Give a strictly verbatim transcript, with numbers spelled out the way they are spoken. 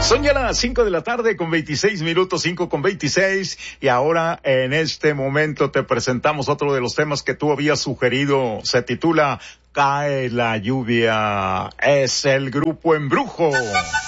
Son ya las cinco de la tarde con veintiséis minutos, cinco con veintiséis, y ahora en este momento te presentamos otro de los temas que tú habías sugerido. Se titula Cae la lluvia. Es el grupo Embrujo.